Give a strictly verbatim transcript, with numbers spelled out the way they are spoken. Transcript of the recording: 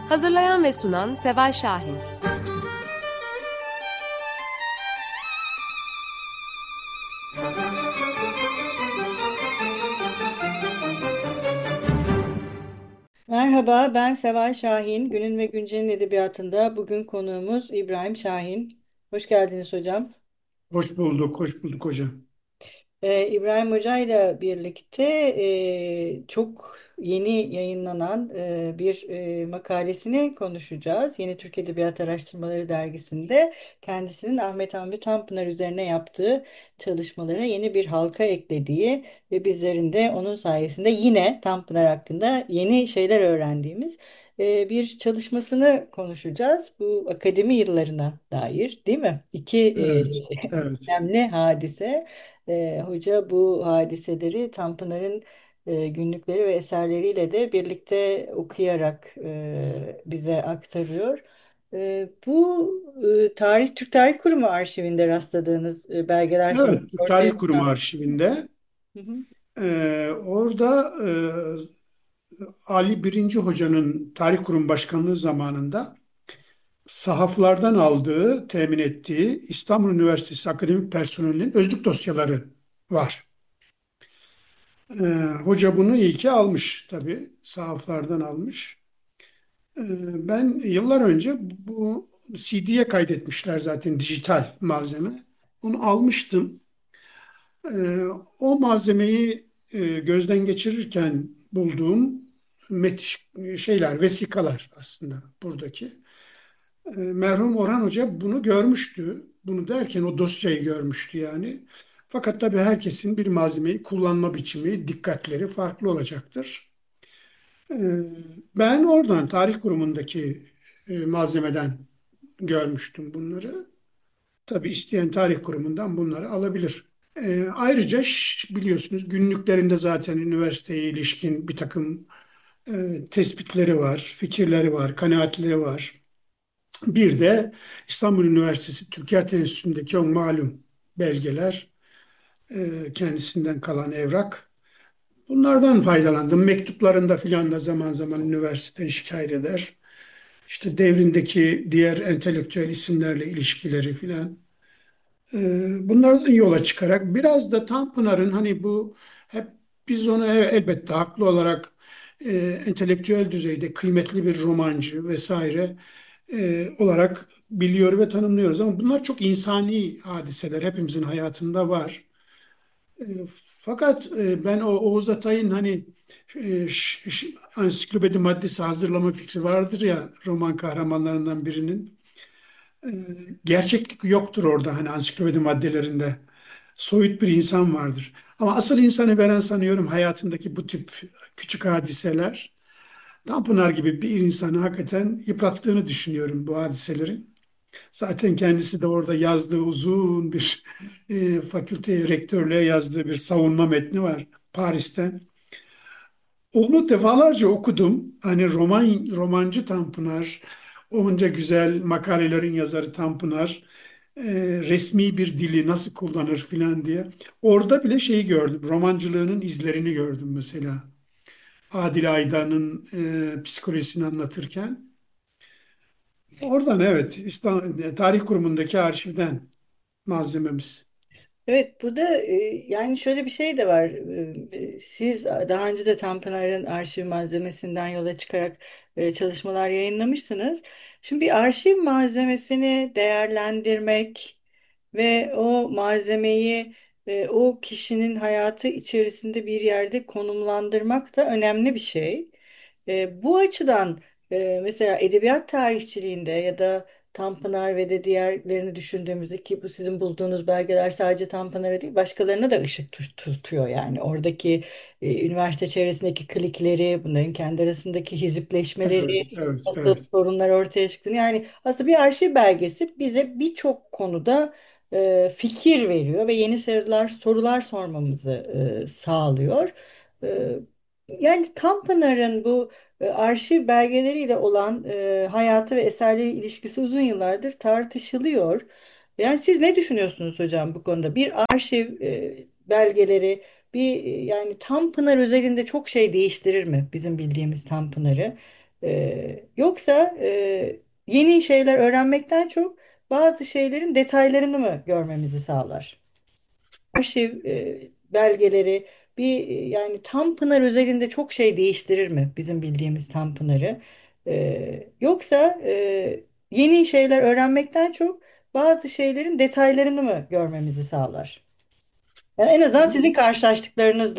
Hazırlayan ve sunan Seval Şahin. Merhaba, ben Seval Şahin. Günün ve Güncel'in edebiyatında bugün konuğumuz İbrahim Şahin. Hoş geldiniz hocam. Hoş bulduk, hoş bulduk hocam. Ee, İbrahim Hoca ile birlikte e, çok yeni yayınlanan e, bir e, makalesini konuşacağız. Yeni Türk Edebiyat Araştırmaları dergisinde kendisinin Ahmet Hamdi Tanpınar üzerine yaptığı çalışmalara yeni bir halka eklediği ve bizlerin de onun sayesinde yine Tanpınar hakkında yeni şeyler öğrendiğimiz e, bir çalışmasını konuşacağız. Bu akademi yıllarına dair, değil mi? İki Evet, e, evet. önemli hadise. E, hoca bu hadiseleri Tanpınar'ın e, günlükleri ve eserleriyle de birlikte okuyarak e, bize aktarıyor. E, bu e, Tarih Türk Tarih Kurumu arşivinde rastladığınız e, belgeler sonucu Evet, Türk ortaya Tarih Kurumu çıkan. arşivinde Hı hı. e, orada e, Ali Birinci Hoca'nın Tarih Kurumu Başkanlığı zamanında sahaflardan aldığı, temin ettiği İstanbul Üniversitesi akademik personelinin özlük dosyaları var. E, Hoca bunu iyi ki almış tabii, sahaflardan almış. E, Ben yıllar önce bu C D'ye kaydetmişler zaten dijital malzeme. Onu almıştım. Ee, O malzemeyi e, gözden geçirirken bulduğum metiş şeyler, vesikalar aslında buradaki. Ee, Merhum Orhan Hoca bunu görmüştü. Bunu derken o dosyayı görmüştü yani. Fakat tabii herkesin bir malzemeyi kullanma biçimi, dikkatleri farklı olacaktır. Ee, Ben oradan tarih kurumundaki e, malzemeden görmüştüm bunları. Tabii isteyen tarih kurumundan bunları alabilir. Ee, ayrıca ş- biliyorsunuz günlüklerinde zaten üniversiteye ilişkin bir takım e, tespitleri var, fikirleri var, kanaatleri var. Bir de İstanbul Üniversitesi Türkiye Enstitüsü'ndeki o malum belgeler, e, kendisinden kalan evrak. Bunlardan faydalandım. Mektuplarında filan da zaman zaman üniversiteden şikayet eder. İşte devrindeki diğer entelektüel isimlerle ilişkileri filan. Ee, Bunlardan yola çıkarak biraz da Tanpınar'ın hani bu hep biz onu e- elbette haklı olarak e, entelektüel düzeyde kıymetli bir romancı vesaire e, olarak biliyor ve tanımlıyoruz ama bunlar çok insani hadiseler hepimizin hayatında var. E, Fakat e, ben o Oğuz Atay'ın hani e, ş- ş- ansiklopedi maddesi hazırlama fikri vardır ya roman kahramanlarından birinin. E, Gerçeklik yoktur orada hani ansiklopedi maddelerinde. Soyut bir insan vardır. Ama asıl insanı veren sanıyorum hayatındaki bu tip küçük hadiseler. Tanpınar gibi bir insanı hakikaten yıprattığını düşünüyorum bu hadiselerin. Zaten kendisi de orada yazdığı uzun bir e, fakülteye, rektörlüğe yazdığı bir savunma metni var Paris'ten. Onu defalarca okudum. Hani roman romancı Tanpınar, onca güzel makalelerin yazarı Tanpınar, e, resmi bir dili nasıl kullanır filan diye. Orada bile şeyi gördüm, romancılığının izlerini gördüm mesela. Adile Aydan'ın e, psikolojisini anlatırken. Oradan evet, İstanbul Tarih Kurumu'ndaki arşivden malzememiz. Evet, bu da e, yani şöyle bir şey de var. E, Siz daha önce de Tanpınar'ın arşiv malzemesinden yola çıkarak e, çalışmalar yayınlamışsınız. Şimdi bir arşiv malzemesini değerlendirmek ve o malzemeyi e, o kişinin hayatı içerisinde bir yerde konumlandırmak da önemli bir şey. E, bu açıdan e, mesela edebiyat tarihçiliğinde ya da Tanpınar ve de diğerlerini düşündüğümüzde ki bu sizin bulduğunuz belgeler sadece Tanpınar'a değil başkalarına da ışık tut- tutuyor yani oradaki e, üniversite çevresindeki klikleri, bunların kendi arasındaki Evet, hizipleşmeleri, evet, nasıl evet. sorunlar ortaya çıktığını, yani aslında bir arşiv belgesi bize birçok konuda e, fikir veriyor ve yeni sorular sorular sormamızı e, sağlıyor. E, Yani Tanpınar'ın bu e, arşiv belgeleriyle olan e, hayatı ve eserleri ilişkisi uzun yıllardır tartışılıyor. Yani siz ne düşünüyorsunuz hocam bu konuda? Bir arşiv e, belgeleri bir e, yani Tanpınar özelinde çok şey değiştirir mi bizim bildiğimiz Tanpınar'ı? E, yoksa e, yeni şeyler öğrenmekten çok bazı şeylerin detaylarını mı görmemizi sağlar? Arşiv e, belgeleri bir e, yani Tanpınar özelinde çok şey değiştirir mi bizim bildiğimiz Tanpınar'ı? E, yoksa e, yeni şeyler öğrenmekten çok bazı şeylerin detaylarını mı görmemizi sağlar? Yani en azından sizin karşılaştıklarınızla